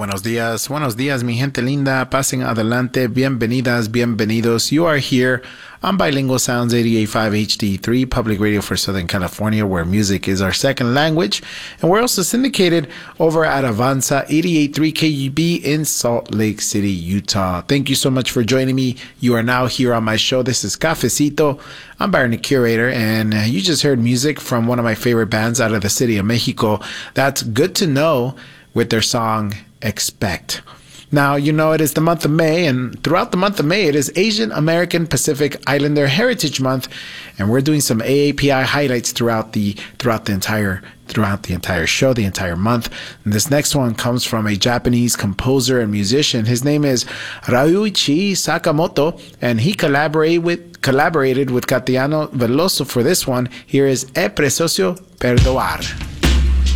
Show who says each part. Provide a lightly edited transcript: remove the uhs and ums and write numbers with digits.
Speaker 1: Buenos días, mi gente linda. Pasen adelante. Bienvenidas, bienvenidos. You are here on Bilingual Sounds 88.5 HD3, public radio for Southern California, where music is our second language. And we're also syndicated over at Avanza 88.3 KUB in Salt Lake City, Utah. Thank you so much for joining me. You are now here on my show. This is Cafecito. I'm Byron, the curator, and you just heard music from one of my favorite bands out of the city of Mexico. That's Good to Know with their song Expect. Now, you know, it is the month of May, and throughout the month of May, it is Asian American Pacific Islander Heritage Month, and we're doing some AAPI highlights throughout the entire show, the entire month. And this next one comes from a Japanese composer and musician. His name is Ryuichi Sakamoto, and he collaborated with Caetano Veloso for this one. Here is E Precioso Perdoar.